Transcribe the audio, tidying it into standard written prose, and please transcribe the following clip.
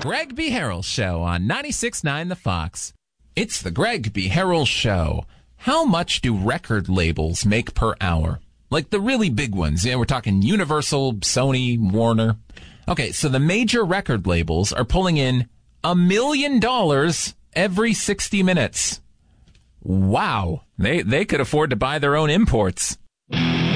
Greg B. Harrell Show on 96.9 The Fox. It's the Greg B. Harrell Show. How much do record labels make per hour? Like the really big ones. Yeah, we're talking Universal, Sony, Warner. Okay, so the major record labels are pulling in $1 million every 60 minutes. Wow. They could afford to buy their own imports.